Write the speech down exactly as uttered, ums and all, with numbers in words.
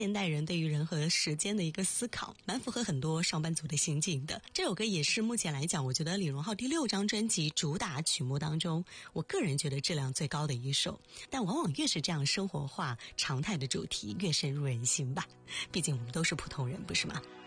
现代人对于人和时间的一个思考，蛮符合很多上班族的心境的。这首歌也是目前来讲，我觉得李荣浩第六张专辑主打曲目当中，我个人觉得质量最高的一首。但往往越是这样生活化常态的主题，越深入人心吧。毕竟我们都是普通人，不是吗？